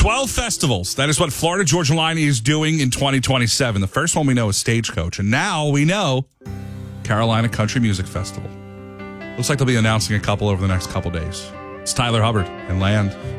12 festivals. That is what Florida Georgia Line is doing in 2027. The first one we know is Stagecoach. And now we know Carolina Country Music Festival. Looks like they'll be announcing a couple over the next couple days. It's Tyler Hubbard and Land.